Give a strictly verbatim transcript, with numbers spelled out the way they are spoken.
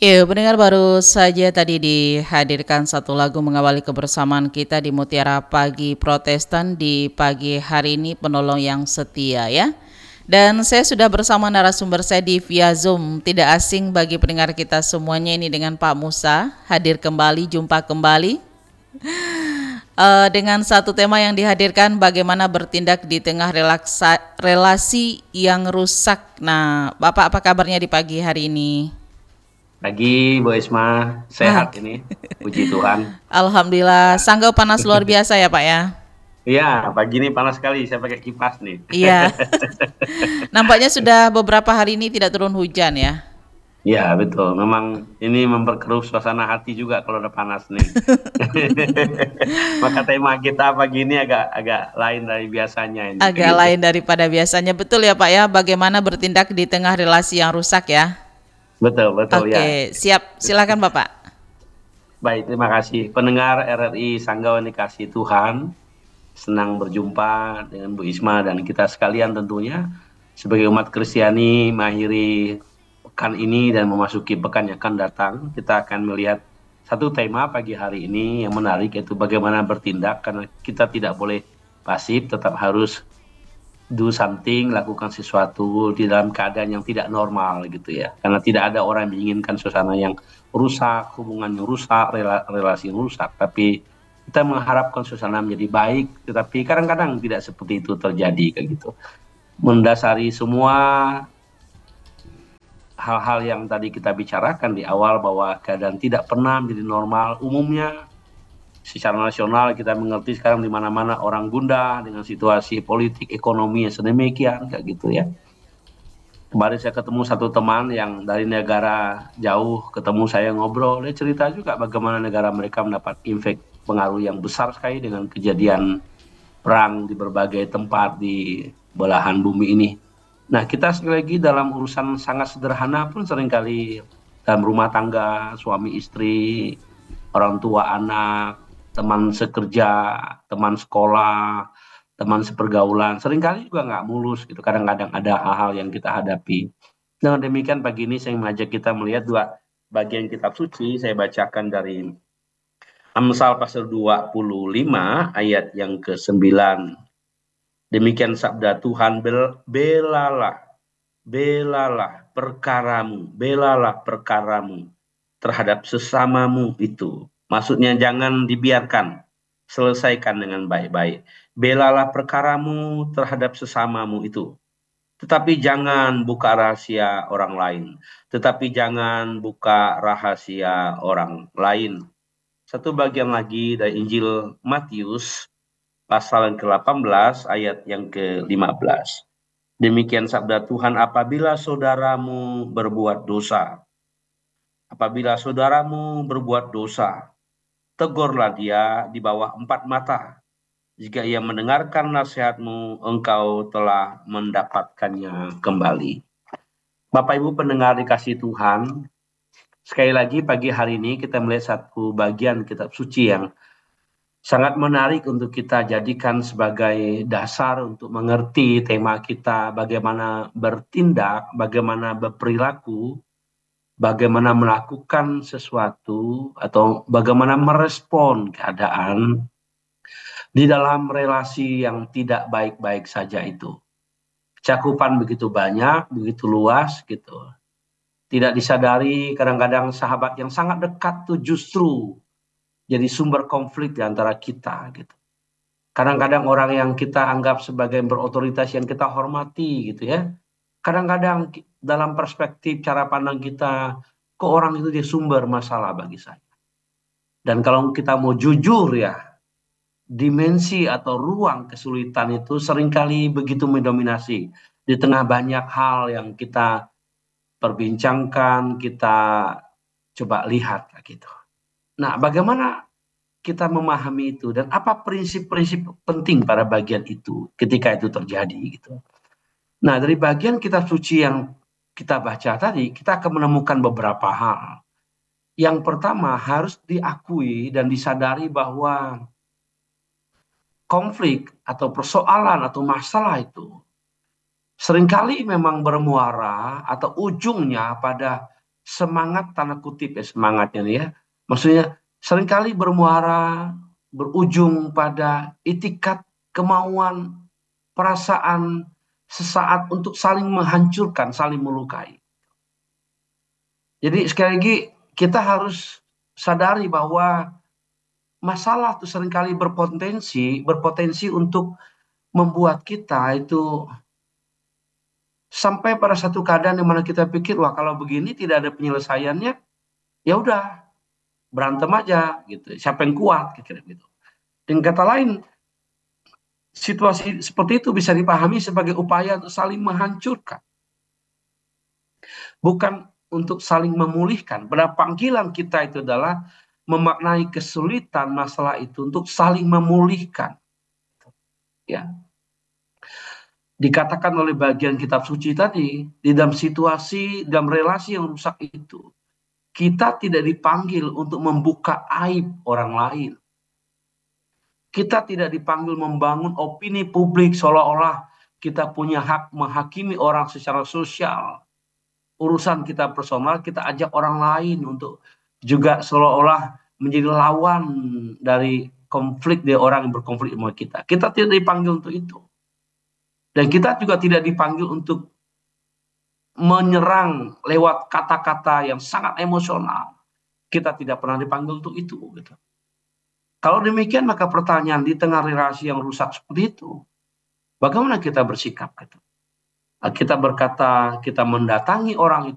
Iya, pendengar baru saja tadi dihadirkan satu lagu mengawali kebersamaan kita di Mutiara Pagi Protestan di pagi hari ini, penolong yang setia ya. Dan saya sudah bersama narasumber saya di via Zoom, tidak asing bagi pendengar kita semuanya ini dengan Pak Musa, hadir kembali, jumpa kembali. Eh, dengan satu tema yang dihadirkan bagaimana bertindak di tengah relaksa, relasi yang rusak. Nah, Bapak apa kabarnya di pagi hari ini? Pagi, Bu Isma. Ah, Sehat ini. Puji Tuhan. Alhamdulillah, sanggau panas luar biasa ya Pak ya. Iya, pagi ini panas sekali. Saya pakai kipas nih. Iya, nampaknya sudah beberapa hari ini tidak turun hujan ya. Iya, betul. Memang ini memperkeruh suasana hati juga kalau udah panas nih. Maka tema kita pagi ini agak agak lain dari biasanya ini, Agak gitu. lain daripada biasanya, betul ya Pak ya, bagaimana bertindak di tengah relasi yang rusak ya. Betul, betul ya. Oke, siap, silakan Bapak. Baik, terima kasih. Pendengar R R I Sanggau yang dikasih Tuhan. Senang berjumpa dengan Bu Isma dan kita sekalian tentunya sebagai umat Kristiani mengakhiri pekan ini dan memasuki pekan yang akan datang. Kita akan melihat satu tema pagi hari ini yang menarik, yaitu bagaimana bertindak, karena kita tidak boleh pasif, tetap harus do something, lakukan sesuatu di dalam keadaan yang tidak normal gitu ya. Karena tidak ada orang yang menginginkan suasana yang rusak, hubungan yang rusak, rela- relasi yang rusak, tapi kita mengharapkan suasana menjadi baik, tetapi kadang-kadang tidak seperti itu terjadi kayak gitu. Mendasari semua hal-hal yang tadi kita bicarakan di awal bahwa keadaan tidak pernah menjadi normal umumnya. Secara nasional kita mengerti sekarang di mana-mana orang gundah dengan situasi politik ekonomi yang sedemikian kayak gitu ya. Kemarin saya ketemu satu teman yang dari negara jauh, ketemu saya ngobrol, dia cerita juga bagaimana negara mereka mendapat efek pengaruh yang besar sekali dengan kejadian perang di berbagai tempat di belahan bumi ini. Nah, kita sekali lagi dalam urusan sangat sederhana pun seringkali dalam rumah tangga, suami istri, orang tua anak, teman sekerja, teman sekolah, teman sepergaulan, seringkali juga nggak mulus gitu. Kadang-kadang ada hal-hal yang kita hadapi. Dengan demikian pagi ini saya mengajak kita melihat dua bagian kitab suci. Saya bacakan dari Amsal pasal dua puluh lima ayat yang ke sembilan. Demikian sabda Tuhan, bel, belalah, belalah perkaramu, belalah perkaramu terhadap sesamamu itu. Maksudnya jangan dibiarkan, selesaikan dengan baik-baik. Belalah perkaramu terhadap sesamamu itu. Tetapi jangan buka rahasia orang lain. Tetapi jangan buka rahasia orang lain. Satu bagian lagi dari Injil Matius pasal yang ke delapan belas ayat yang ke lima belas. Demikian sabda Tuhan, apabila saudaramu berbuat dosa, apabila saudaramu berbuat dosa, tegurlah dia di bawah empat mata. Jika ia mendengarkan nasihatmu, engkau telah mendapatkannya kembali. Bapak Ibu pendengar dikasih Tuhan, sekali lagi pagi hari ini kita melihat satu bagian kitab suci yang sangat menarik untuk kita jadikan sebagai dasar untuk mengerti tema kita, bagaimana bertindak, bagaimana berperilaku, bagaimana melakukan sesuatu, atau bagaimana merespon keadaan di dalam relasi yang tidak baik-baik saja itu. Cakupan begitu banyak, begitu luas gitu. Tidak disadari kadang-kadang sahabat yang sangat dekat tuh justru jadi sumber konflik di antara kita gitu. Kadang-kadang orang yang kita anggap sebagai berotoritas yang kita hormati gitu ya. Kadang-kadang dalam perspektif cara pandang kita, ke orang itu dia sumber masalah bagi saya. Dan kalau kita mau jujur ya, dimensi atau ruang kesulitan itu seringkali begitu mendominasi di tengah banyak hal yang kita perbincangkan, kita coba lihat gitu. Nah, bagaimana kita memahami itu dan apa prinsip-prinsip penting pada bagian itu ketika itu terjadi gitu. Nah, dari bagian kitab suci yang kita baca tadi, kita akan menemukan beberapa hal. Yang pertama harus diakui dan disadari bahwa konflik atau persoalan atau masalah itu seringkali memang bermuara atau ujungnya pada semangat tanda kutip ya semangatnya nih ya. Maksudnya seringkali bermuara berujung pada itikat, kemauan, perasaan sesaat untuk saling menghancurkan, saling melukai. Jadi sekali lagi kita harus sadari bahwa masalah itu seringkali berpotensi, berpotensi untuk membuat kita itu sampai pada satu keadaan di mana kita pikir, wah kalau begini tidak ada penyelesaiannya, ya udah berantem aja gitu. Siapa yang kuat kira-kira gitu. Dengan kata lain, situasi seperti itu bisa dipahami sebagai upaya untuk saling menghancurkan, bukan untuk saling memulihkan. Pada panggilan kita itu adalah memaknai kesulitan masalah itu untuk saling memulihkan. Ya, dikatakan oleh bagian kitab suci tadi, di dalam situasi, dalam relasi yang rusak itu, kita tidak dipanggil untuk membuka aib orang lain. Kita tidak dipanggil membangun opini publik seolah-olah kita punya hak menghakimi orang secara sosial. Urusan kita personal, kita ajak orang lain untuk juga seolah-olah menjadi lawan dari konflik dari orang yang berkonflik dengan kita. Kita tidak dipanggil untuk itu. Dan kita juga tidak dipanggil untuk menyerang lewat kata-kata yang sangat emosional. Kita tidak pernah dipanggil untuk itu. Gitu. Kalau demikian maka pertanyaan di tengah relasi yang rusak seperti itu, bagaimana kita bersikap? Gitu. Kita berkata kita mendatangi orang